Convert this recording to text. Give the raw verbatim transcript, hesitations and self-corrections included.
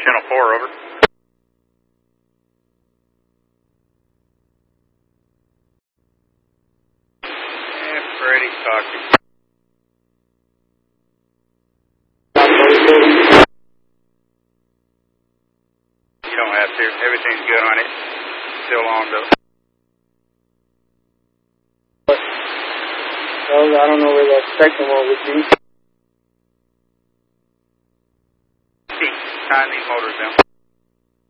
Channel four, over. Yeah, Freddie's talking. You don't have to. Everything's good on it. Still on though. Well, I don't know where that second one would be. Tying these motors down.